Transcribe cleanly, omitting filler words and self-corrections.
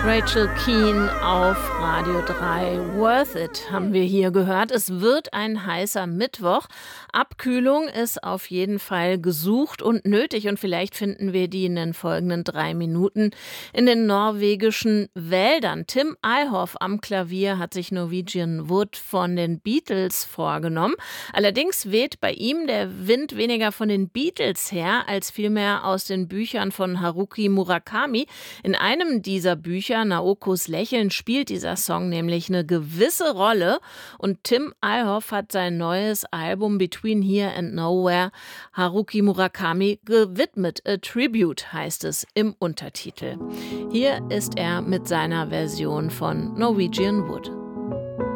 Rachel Keane auf Radio 3. Worth It haben wir hier gehört. Es wird ein heißer Mittwoch. Abkühlung ist auf jeden Fall gesucht und nötig und vielleicht finden wir die in den folgenden 3 Minuten in den norwegischen Wäldern. Tim Alhoff am Klavier hat sich Norwegian Wood von den Beatles vorgenommen. Allerdings weht bei ihm der Wind weniger von den Beatles her, als vielmehr aus den Büchern von Haruki Murakami. In einem dieser Bücher, Naokos Lächeln, spielt dieser Song nämlich eine gewisse Rolle und Tim Alhoff hat sein neues Album Between Here and Nowhere Haruki Murakami gewidmet. A Tribute heißt es im Untertitel. Hier ist er mit seiner Version von Norwegian Wood.